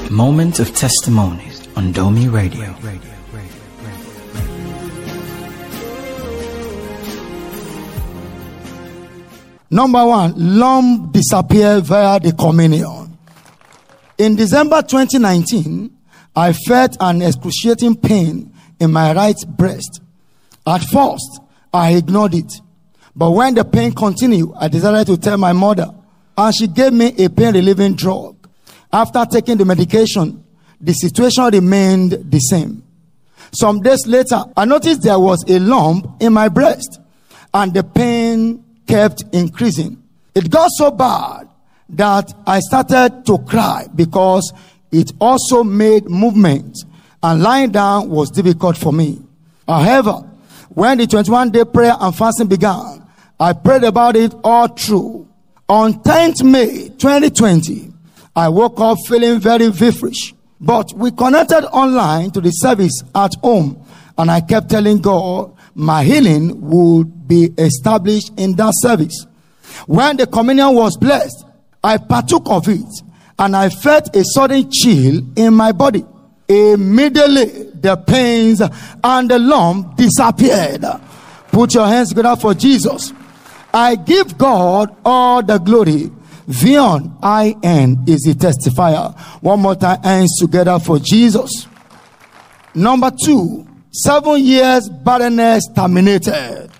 Moment of Testimonies on Domi Radio. Number one, lump disappeared via the communion. In December 2019, I felt an excruciating pain in my right breast. At first, I ignored it. But when the pain continued, I decided to tell my mother, and she gave me a pain-relieving drug. After taking the medication, the situation remained the same. Some days later, I noticed there was a lump in my breast, and the pain kept increasing. It got so bad that I started to cry because it also made movement, and lying down was difficult for me. However, when the 21-day prayer and fasting began, I prayed about it all through. On 10th May 2020, I woke up feeling very feverish, but we connected online to the service at home, and I kept telling God my healing would be established in that service. When the communion was blessed, I partook of it, and I felt a sudden chill in my body. Immediately, the pains and the lump disappeared. Put your hands together for Jesus. I give God all the glory. Vion, I-N, is the testifier. One more time, hands together for Jesus. Number 2, 7 years barrenness terminated.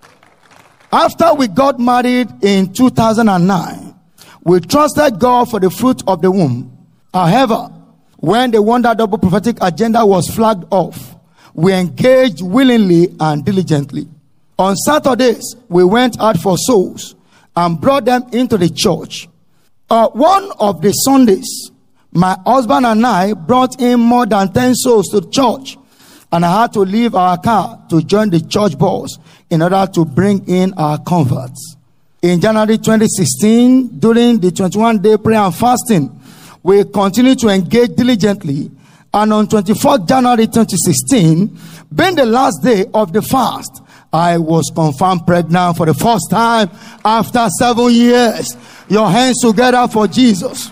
After we got married in 2009, we trusted God for the fruit of the womb. However, when the Wonder Double prophetic agenda was flagged off, we engaged willingly and diligently. On Saturdays, we went out for souls and brought them into the church. One of the Sundays, my husband and I brought in more than 10 souls to the church, and I had to leave our car to join the church bus in order to bring in our converts. In January 2016, during the 21-day prayer and fasting, we continued to engage diligently, and on 24th January 2016, being the last day of the fast, I was confirmed pregnant for the first time after 7 years. Your hands together for Jesus.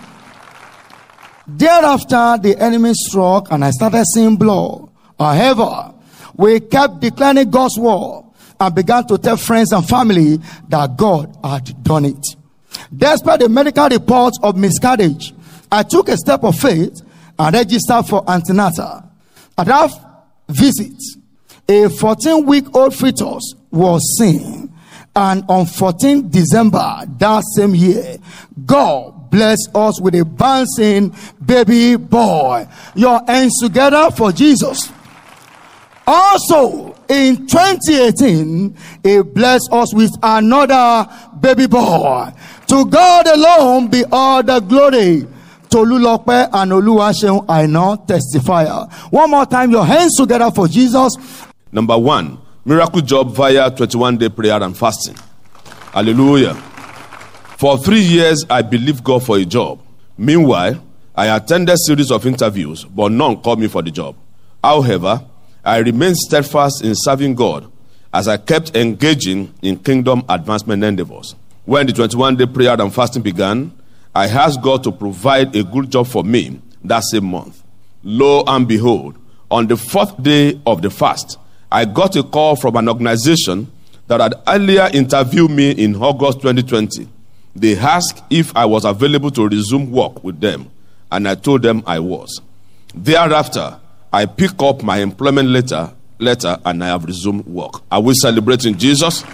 Thereafter, the enemy struck and I started seeing blood. However, we kept declaring God's word and began to tell friends and family that God had done it. Despite the medical reports of miscarriage, I took a step of faith and registered for antenatal. At that visit, a 14-week-old fetus was seen, and on 14th December that same year, God blessed us with a bouncing baby boy. Your hands together for Jesus. Also, in 2018, He blessed us with another baby boy. To God alone be all the glory. Tolulope and Oluwaseun Aina testifier. One more time, your hands together for Jesus. Number 1, miracle job via 21-day prayer and fasting. Hallelujah. For 3 years, I believed God for a job. Meanwhile, I attended a series of interviews, but none called me for the job. However, I remained steadfast in serving God as I kept engaging in kingdom advancement endeavors. When the 21-day prayer and fasting began, I asked God to provide a good job for me that same month. Lo and behold, on the 4th day of the fast, I got a call from an organization that had earlier interviewed me in August 2020. They asked if I was available to resume work with them, and I told them I was. Thereafter, I picked up my employment letter and I have resumed work. Are we celebrating Jesus?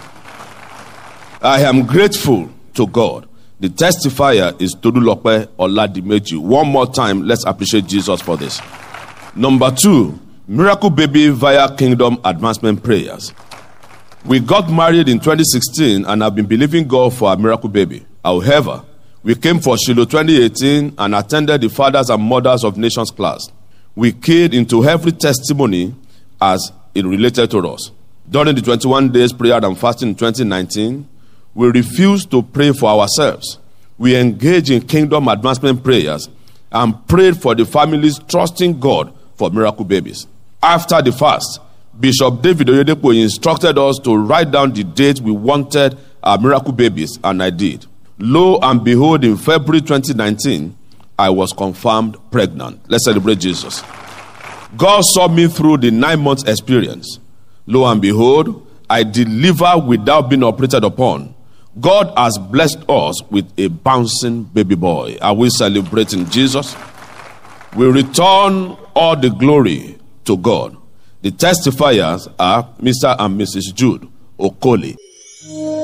I am grateful to God. The testifier is Tolulope Oladimeji. One more time, let's appreciate Jesus for this. Number 2, miracle baby via kingdom advancement prayers. We got married in 2016 and have been believing God for a miracle baby. However, we came for Shiloh 2018 and attended the Fathers and Mothers of Nations class. We keyed into every testimony as it related to us. During the 21 days prayer and fasting in 2019, we refused to pray for ourselves. We engaged in kingdom advancement prayers and prayed for the families, trusting God for miracle babies. After the fast, Bishop David Oyedepo instructed us to write down the date we wanted our miracle babies, and I did. Lo and behold, in February 2019, I was confirmed pregnant. Let's celebrate Jesus. God saw me through the 9 months experience. Lo and behold, I deliver without being operated upon. God has blessed us with a bouncing baby boy. Are we celebrating Jesus? We return all the glory to God. The testifiers are Mr. and Mrs. Jude Okoli.